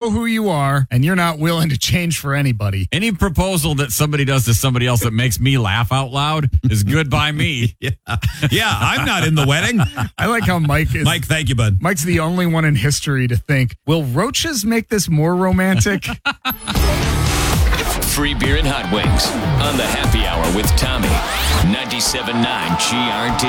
know who you are, and you're not willing to change for anybody. Any proposal that somebody does to somebody else that makes me laugh out loud is good by me. Yeah, I'm not in the wedding. I like how Mike is. Mike, thank you, bud. Mike's the only one in history to think, will roaches make this more romantic? Free beer and hot wings on the Happy Hour with Tommy. 97.9 GRD.